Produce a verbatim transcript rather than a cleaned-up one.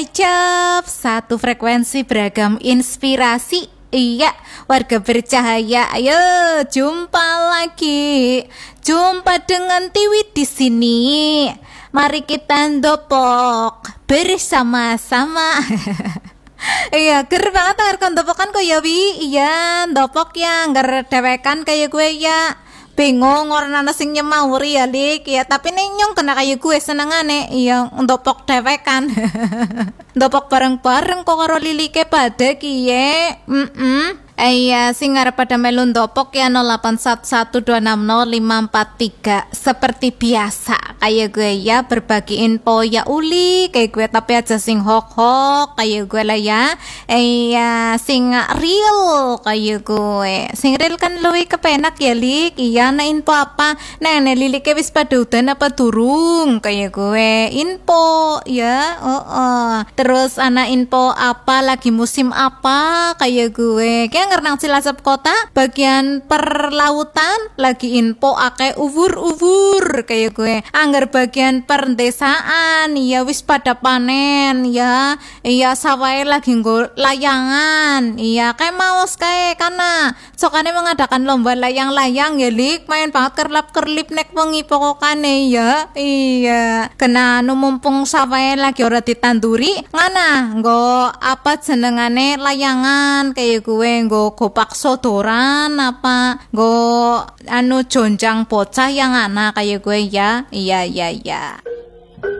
Wajib satu frekuensi beragam inspirasi. Iya, warga bercahaya, ayo jumpa lagi. Jumpa dengan Tiwi di sini. Mari kita ndopok bersama-sama. Iya, ger banget agar kon ndopokan kok ya Wi. Iya, ndopok ya, ngger dewekan kayak gue ya. Bingung orang ana sing nyemauri ya Lik ya, tapi nih nyong kena kayak gue senengane iya ndopok dewekan. Ndopok bareng-bareng kok karo Lilike pada kiye. Mm-mm. Iya, sing arep pada melu ndopok ya nol delapan satu satu dua enam nol lima empat tiga. Seperti biasa kayak gue ya, berbagi info ya uli kayak gue, tapi aja sing hok-hok kayak gue lah ya. Iya, sing real kayak gue. Sing real kan luwih kepenak ya Lik. Iya, nah info apa? Nah, nah Lilike wis pada udan apa durung kayak gue. Info ya. Oh, oh. Terus ana info apa lagi musim apa kayak gue. Kayak ngerenang Cilacap kota bagian perlautan lagi info ake ubur-ubur kayak gue. Angger bagian perdesaan ya wis pada panen ya. Iya sawai lagi nggo layangan. Iya kayak maos kayak karena sokane mengadakan lomba layang-layang ya Lik. Main banget kerlap-kerlip nek wengi pokokane ya. Iya. Kena anu mumpung sawai lagi ora ditanduri ngana nggo apa jenengane layangan kayak gue nggo gopak sodoran apa go anu jonjang bocah yang anak kayak gue ya. Iya iya iya.